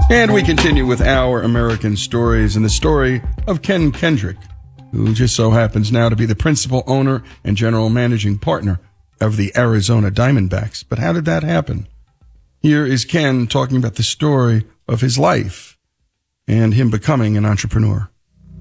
And we continue with Our American Stories and the story of Ken Kendrick, who just so happens now to be the principal owner and general managing partner of the Arizona Diamondbacks. But how did that happen? Here is Ken talking about the story of his life and him becoming an entrepreneur.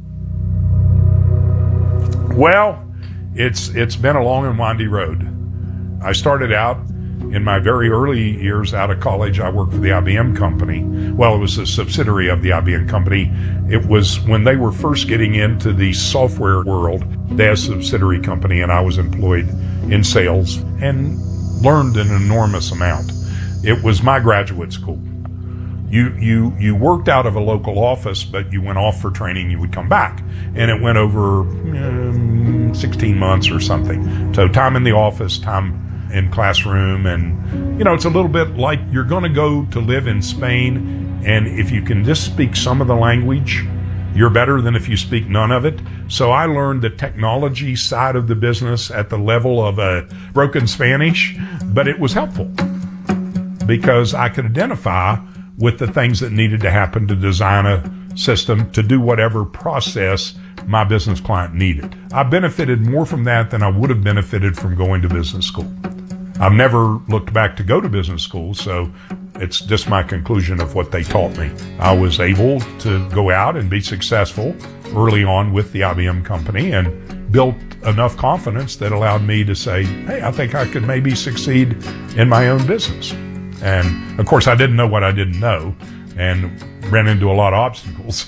Well, it's been a long and windy road. I started out in my very early years out of college. I worked for the IBM company. Well, it was a subsidiary of the IBM company. It was when they were first getting into the software world. They had a subsidiary company, and I was employed in sales and learned an enormous amount. It was my graduate school. You worked out of a local office, but you went off for training, you would come back. And it went over 16 months or something. So time in the office, time in classroom. And, it's a little bit like you're going to go to live in Spain. And if you can just speak some of the language, you're better than if you speak none of it. So I learned the technology side of the business at the level of a broken Spanish, but it was helpful because I could identify with the things that needed to happen to design a system to do whatever process my business client needed. I benefited more from that than I would have benefited from going to business school. I've never looked back to go to business school, so it's just my conclusion of what they taught me. I was able to go out and be successful early on with the IBM company and built enough confidence that allowed me to say, hey, I think I could maybe succeed in my own business. And, of course, I didn't know what I didn't know and ran into a lot of obstacles.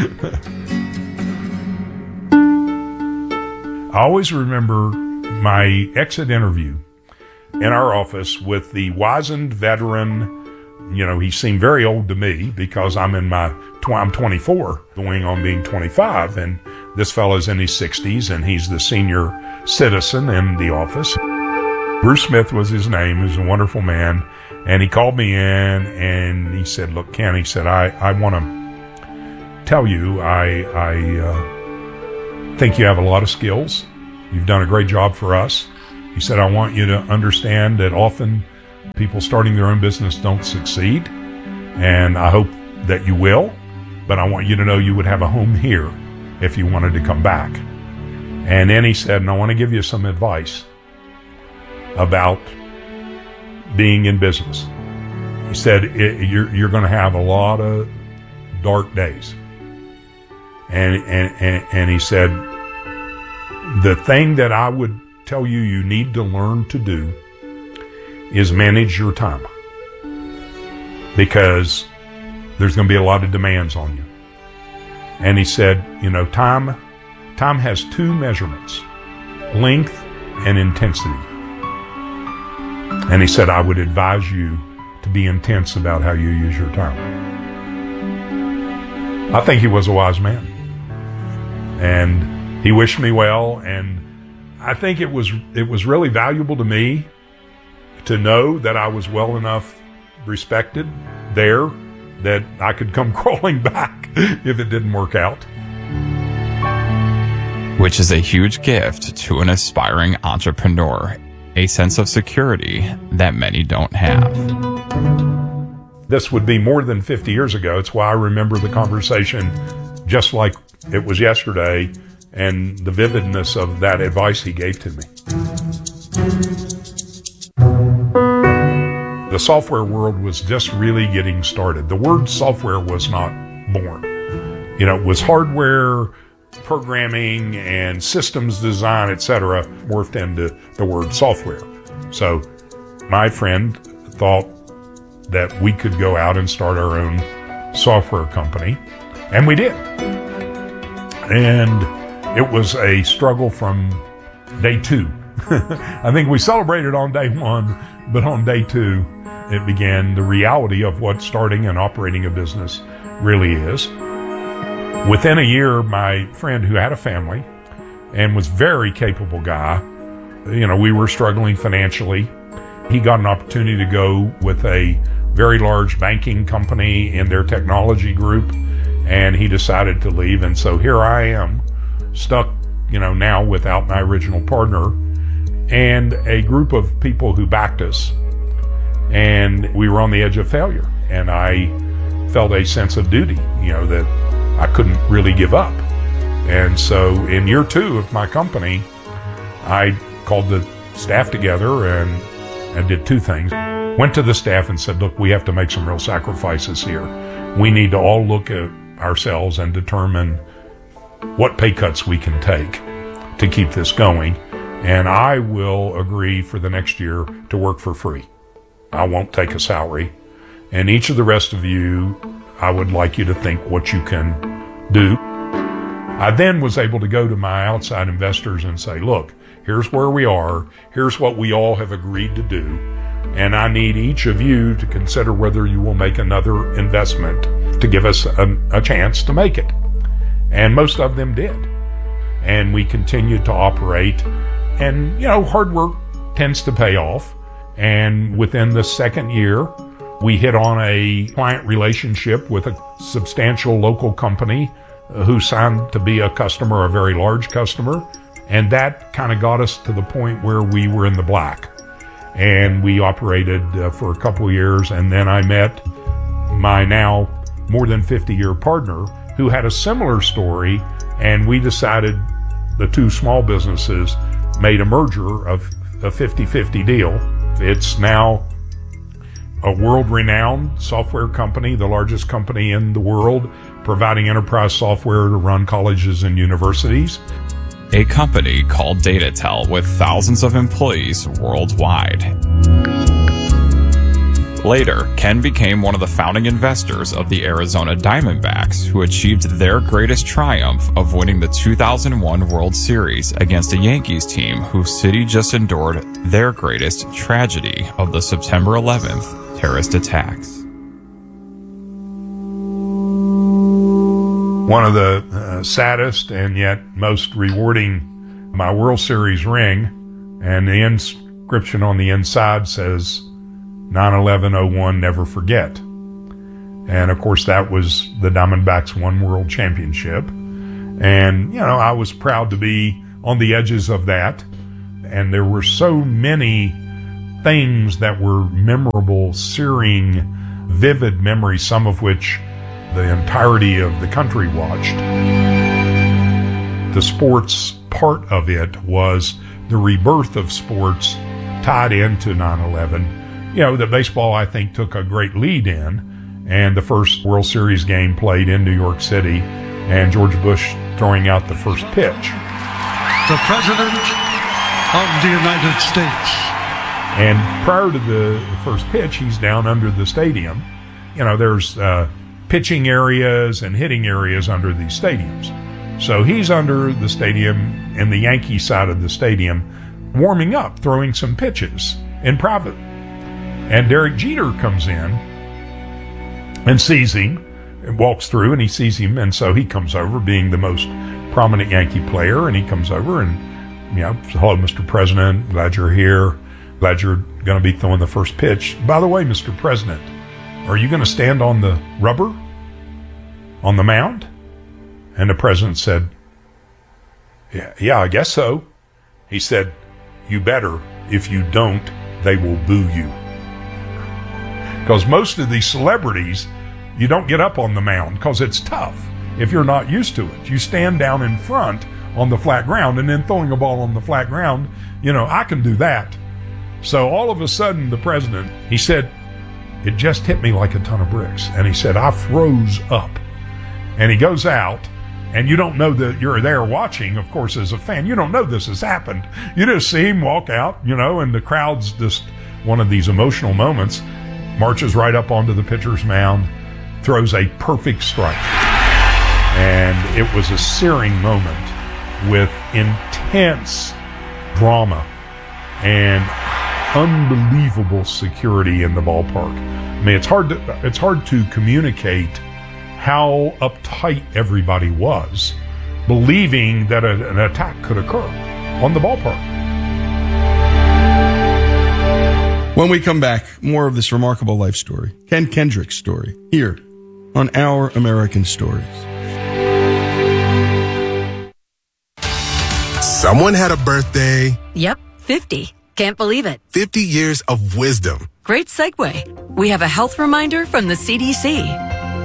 I always remember my exit interview in our office with the wizened veteran. He seemed very old to me because I'm 24, going on being 25, and this fellow's in his 60s, and he's the senior citizen in the office. Bruce Smith was his name. He was a wonderful man. And he called me in and he said, look, Ken, he said, I want to tell you, I think you have a lot of skills. You've done a great job for us. He said, I want you to understand that often people starting their own business don't succeed. And I hope that you will, but I want you to know you would have a home here if you wanted to come back. And then he said, and I want to give you some advice about being in business. He said, you're going to have a lot of dark days. And he said, the thing that I would tell you need to learn to do is manage your time. Because there's going to be a lot of demands on you. And he said, time has two measurements, length and intensity. And he said, I would advise you to be intense about how you use your time. I think he was a wise man. And he wished me well. And I think it was really valuable to me to know that I was well enough respected there that I could come crawling back if it didn't work out. Which is a huge gift to an aspiring entrepreneur. A sense of security that many don't have. This would be more than 50 years ago. It's why I remember the conversation just like it was yesterday and the vividness of that advice he gave to me. The software world was just really getting started. The word software was not born. It was hardware, programming and systems design, etc., morphed into the word software. So my friend thought that we could go out and start our own software company, and we did. And it was a struggle from day two. I think we celebrated on day one, but on day two, it began the reality of what starting and operating a business really is. Within a year, my friend who had a family and was a very capable guy, we were struggling financially. He got an opportunity to go with a very large banking company in their technology group, and he decided to leave. And so here I am, stuck, now without my original partner and a group of people who backed us. And we were on the edge of failure. And I felt a sense of duty, that I couldn't really give up. And so in year 2 of my company, I called the staff together and did 2 things. Went to the staff and said, look, we have to make some real sacrifices here. We need to all look at ourselves and determine what pay cuts we can take to keep this going. And I will agree for the next year to work for free. I won't take a salary. And each of the rest of you, I would like you to think what you can do. I then was able to go to my outside investors and say, look, here's where we are. Here's what we all have agreed to do. And I need each of you to consider whether you will make another investment to give us a chance to make it. And most of them did. And we continued to operate. And, hard work tends to pay off. And within the second year, we hit on a client relationship with a substantial local company who signed to be a customer, a very large customer. And that kind of got us to the point where we were in the black. And we operated for a couple of years. And then I met my now more than 50-year partner who had a similar story. And we decided the 2 small businesses made a merger of a 50-50 deal. It's now a world-renowned software company, the largest company in the world, providing enterprise software to run colleges and universities. A company called DataTel with thousands of employees worldwide. Later, Ken became one of the founding investors of the Arizona Diamondbacks, who achieved their greatest triumph of winning the 2001 World Series against a Yankees team whose city just endured their greatest tragedy of the September 11th terrorist attacks. One of the saddest and yet most rewarding, my World Series ring, and the inscription on the inside says, 9/11/01, never forget. And of course that was the Diamondbacks' 1 World Championship. And, I was proud to be on the edges of that. And there were so many things that were memorable, searing, vivid memories, some of which the entirety of the country watched. The sports part of it was the rebirth of sports tied into 9/11. The baseball, I think, took a great lead in, and the first World Series game played in New York City, and George Bush throwing out the first pitch. The President of the United States. And prior to the first pitch, he's down under the stadium. There's pitching areas and hitting areas under these stadiums. So he's under the stadium in the Yankee side of the stadium, warming up, throwing some pitches in private. And Derek Jeter comes in and sees him and walks through, and he sees him. And so he comes over, being the most prominent Yankee player, and he comes over and, hello, Mr. President, glad you're here. Glad you're going to be throwing the first pitch. By the way, Mr. President, are you going to stand on the rubber on the mound? And the president said, yeah, I guess so. He said, you better. If you don't, they will boo you. Because most of these celebrities, you don't get up on the mound because it's tough if you're not used to it. You stand down in front on the flat ground, and then throwing a ball on the flat ground, I can do that. So all of a sudden, the president, he said, it just hit me like a ton of bricks. And he said, I froze up. And he goes out, and you don't know that you're there watching, of course, as a fan. You don't know this has happened. You just see him walk out, and the crowd's just one of these emotional moments, marches right up onto the pitcher's mound, throws a perfect strike. And it was a searing moment with intense drama and unbelievable security in the ballpark. I mean, it's hard to communicate how uptight everybody was, believing that an attack could occur on the ballpark. When we come back, more of this remarkable life story, Ken Kendrick's story, here on Our American Stories. Someone had a birthday. Yep, 50. Can't believe it. 50 years of wisdom. Great segue. We have a health reminder from the CDC.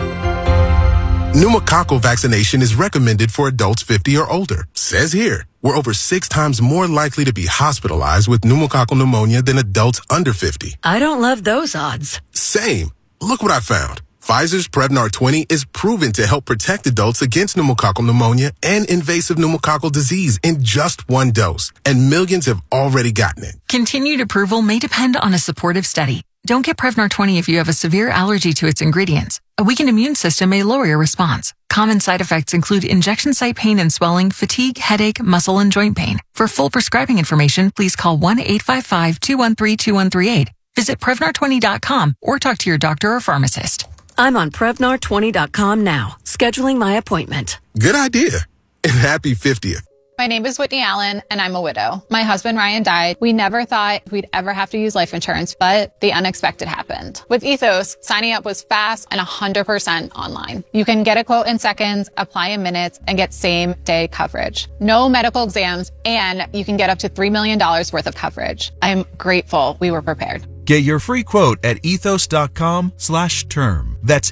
Pneumococcal vaccination is recommended for adults 50 or older. Says here, we're over 6 times more likely to be hospitalized with pneumococcal pneumonia than adults under 50. I don't love those odds. Same. Look what I found. Pfizer's Prevnar 20 is proven to help protect adults against pneumococcal pneumonia and invasive pneumococcal disease in just 1 dose. And millions have already gotten it. Continued approval may depend on a supportive study. Don't get Prevnar 20 if you have a severe allergy to its ingredients. A weakened immune system may lower your response. Common side effects include injection site pain and swelling, fatigue, headache, muscle, and joint pain. For full prescribing information, please call 1-855-213-2138. Visit Prevnar20.com or talk to your doctor or pharmacist. I'm on Prevnar20.com now, scheduling my appointment. Good idea. And happy 50th. My name is Whitney Allen, and I'm a widow. My husband, Ryan, died. We never thought we'd ever have to use life insurance, but the unexpected happened. With Ethos, signing up was fast and 100% online. You can get a quote in seconds, apply in minutes, and get same-day coverage. No medical exams, and you can get up to $3 million worth of coverage. I'm grateful we were prepared. Get your free quote at ethos.com/term. That's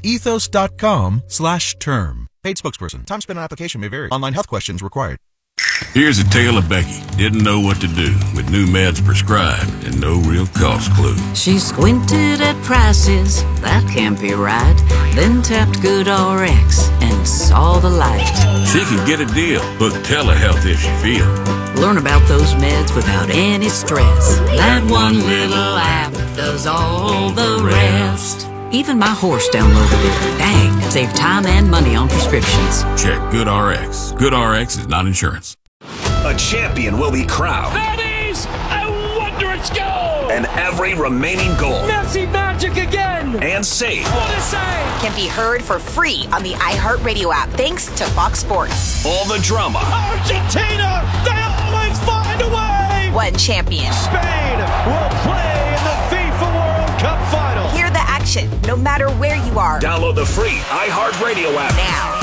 ethos.com/term. Paid spokesperson. Time spent on application may vary. Online health questions required. Here's a tale of Becky. Didn't know what to do with new meds prescribed and no real cost clue. She squinted at prices, that can't be right. Then tapped GoodRx and saw the light. She can get a deal. Book telehealth if she feels. Learn about those meds without any stress. That one little app does all the rest. Even my horse downloaded it. Dang, save time and money on prescriptions. Check GoodRx. GoodRx is not insurance. A champion will be crowned. That is a wondrous goal! And every remaining goal. Messi magic again! And save. What a save! Can be heard for free on the iHeartRadio app, thanks to Fox Sports. All the drama. Argentina! They always find a way! One champion. Spain will play in the FIFA World Cup final. Hear the action, no matter where you are. Download the free iHeartRadio app now.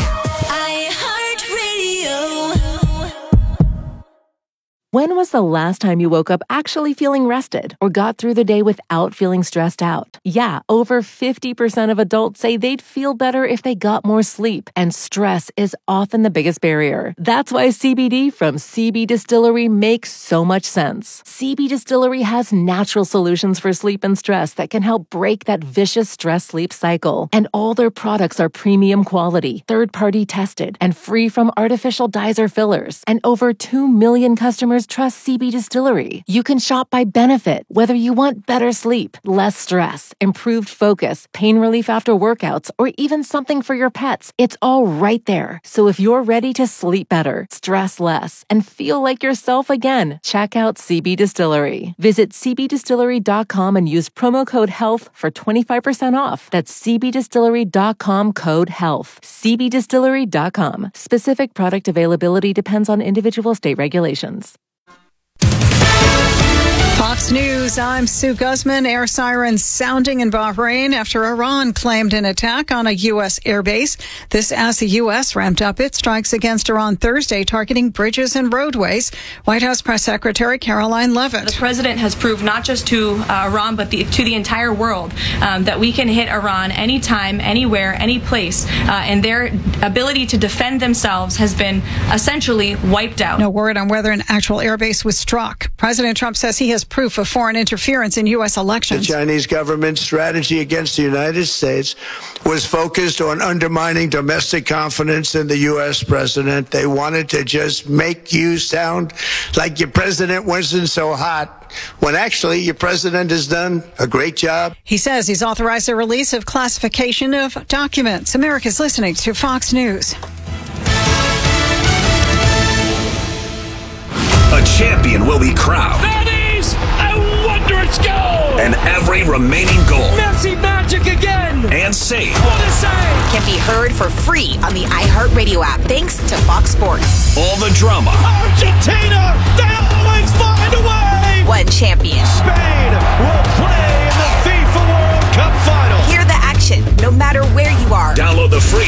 iHeartRadio. When was the last time you woke up actually feeling rested or got through the day without feeling stressed out? Yeah, over 50% of adults say they'd feel better if they got more sleep, and stress is often the biggest barrier. That's why CBD from CB Distillery makes so much sense. CB Distillery has natural solutions for sleep and stress that can help break that vicious stress-sleep cycle. And all their products are premium quality, third-party tested, and free from artificial dyes or fillers. And over 2 million customers trust CB Distillery. You can shop by benefit, whether you want better sleep, less stress, improved focus, pain relief after workouts, or even something for your pets. It's all right there. So if you're ready to sleep better, stress less, and feel like yourself again, check out CB Distillery. Visit cbdistillery.com and use promo code HEALTH for 25% off. That's cbdistillery.com code HEALTH. cbdistillery.com. Specific product availability depends on individual state regulations. Fox News, I'm Sue Guzman. Air sirens sounding in Bahrain after Iran claimed an attack on a U.S. airbase. This as the U.S. ramped up its strikes against Iran Thursday, targeting bridges and roadways. White House Press Secretary Caroline Leavitt. The president has proved not just to Iran, but to the entire world that we can hit Iran anytime, anywhere, any place. And their ability to defend themselves has been essentially wiped out. No word on whether an actual airbase was struck. President Trump says he has proof of foreign interference in U.S. elections. The Chinese government's strategy against the United States was focused on undermining domestic confidence in the U.S. president. They wanted to just make you sound like your president wasn't so hot, when actually your president has done a great job. He says he's authorized the release of classification of documents. America's listening to Fox News. A champion will be crowned. That is a wondrous goal! And every remaining goal. Messi magic again! And save. What a save! Can be heard for free on the iHeartRadio app, thanks to Fox Sports. All the drama. Argentina! They always find a way! One champion. Spain will play in the FIFA World Cup final. Hear the action, no matter where you are. Download the free